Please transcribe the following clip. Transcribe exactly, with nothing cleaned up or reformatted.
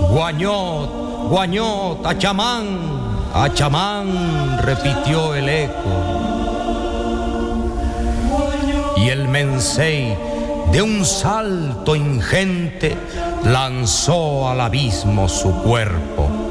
Guañot, guañot, achamán, achamán, repitió el eco. Y el Mensei, de un salto ingente, lanzó al abismo su cuerpo.